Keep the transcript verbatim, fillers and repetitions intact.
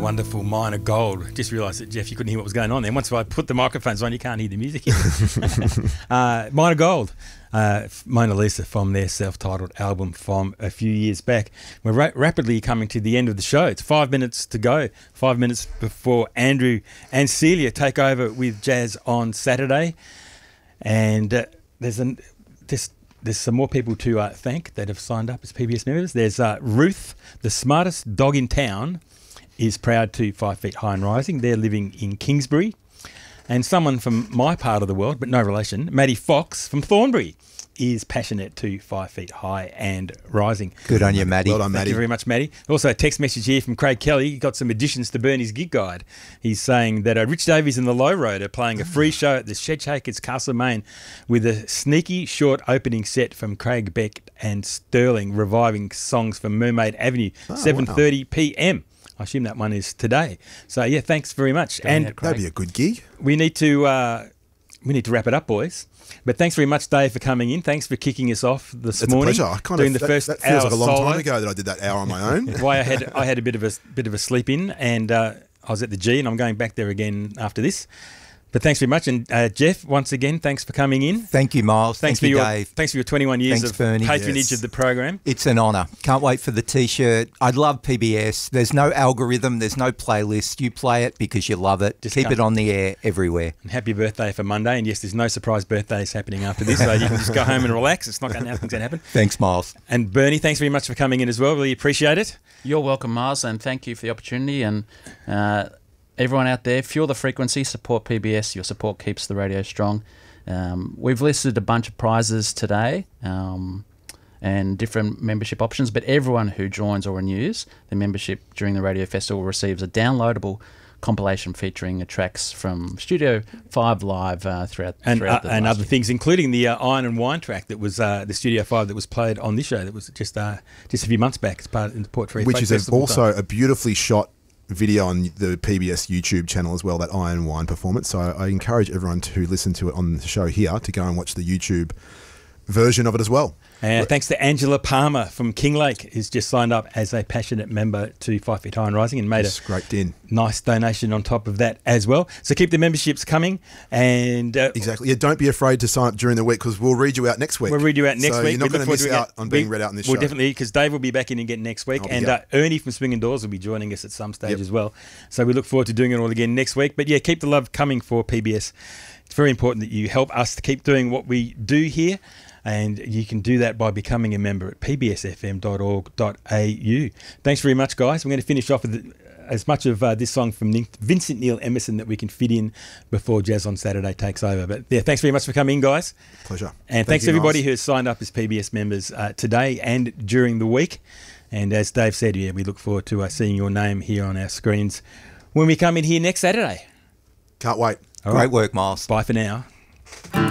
wonderful Mine of Gold. Just realised that, Jeff, you couldn't hear what was going on there. Once I put the microphones on, you can't hear the music. uh, Mine of Gold, uh, Mona Lisa, from their self-titled album from a few years back. We're ra rapidly coming to the end of the show. It's five minutes to go, five minutes before Andrew and Celia take over with Jazz on Saturday. And uh, there's an... There's, There's some more people to uh, thank that have signed up as P B S members. There's uh, Ruth, the smartest dog in town, is proud to Five Feet High and Rising. They're living in Kingsbury. And someone from my part of the world, but no relation, Maddie Fox from Thornbury, is passionate to Five Feet High and Rising. Good on you, Maddie. Well done, Maddie. Thank you very much, Maddie. Also, a text message here from Craig Kelly. He got some additions to Bernie's gig guide. He's saying that uh, Rich Davies and the Low Road are playing a free show at the Shedshakers, Castlemaine, with a sneaky short opening set from Craig Beck and Sterling, reviving songs from Mermaid Avenue, Oh, seven thirty wow. p m I assume that one is today. So, yeah, thanks very much. And That'd be a good gig. we need to uh, we need to wrap it up, boys. But thanks very much, Dave, for coming in. Thanks for kicking us off this It's morning. a pleasure. I kind doing of, the that, first that feels hour like a long solo. time ago that I did that hour on my own. Why I had I had a bit of a bit of a sleep in, and uh, I was at the G, and I'm going back there again after this. But thanks very much, and uh, Jeff, once again, thanks for coming in. Thank you, Miles. Thanks Thank for you, your Dave. thanks for your twenty-one years Thanks, of Bernie. patronage Yes. of the program. It's an honour. Can't wait for the T-shirt. I love P B S. There's no algorithm. There's no playlist. You play it because you love it. Just Keep come. it on the air everywhere. And happy birthday for Monday, and yes, there's no surprise birthdays happening after this, so you can just go home and relax. It's not going to happen. It's going to happen. Thanks, Miles. And Bernie, thanks very much for coming in as well. Really appreciate it. You're welcome, Mars, and thank you for the opportunity. And uh, everyone out there, fuel the frequency, support P B S. Your support keeps the radio strong. Um, we've listed a bunch of prizes today um, and different membership options, but everyone who joins or renews their membership during the Radio Festival receives a downloadable compilation featuring tracks from Studio five Live uh, throughout, And, throughout uh, the and last other year. things, including the uh, Iron and Wine track that was uh, the Studio Five that was played on this show. That was just uh, just a few months back as part of the Port Fairy Which Folk is a, Festival also time. a beautifully shot video on the P B S YouTube channel as well, that Iron Wine performance. So I, I encourage everyone to listen to it on the show here to go and watch the YouTube version of it as well. And thanks to Angela Palmer from Kinglake, who's just signed up as a passionate member to Five Feet High and Rising and made a Scraped in. nice donation on top of that as well. So keep the memberships coming, and uh, Exactly. Yeah, don't be afraid to sign up during the week because we'll read you out next week. we'll read you out next so week. You're not We going look to forward miss to it. out on being We- read out in this Well, show. definitely, because Dave will be back in again next week, I'll be and here. uh, Ernie from Swinging Doors will be joining us at some stage Yep. as well. So we look forward to doing it all again next week. But yeah, keep the love coming for P B S. It's very important that you help us to keep doing what we do here. And you can do that by becoming a member at p b s f m dot org dot a u. Thanks very much, guys. We're going to finish off with as much of uh, this song from Vincent Neil Emerson that we can fit in before Jazz on Saturday takes over. But yeah, thanks very much for coming in, guys. Pleasure. And Thank thanks you, to everybody Miles. who has signed up as P B S members uh, today and during the week. And as Dave said, yeah, we look forward to uh, seeing your name here on our screens when we come in here next Saturday. Can't wait. All Great right. work, Miles. Bye for now.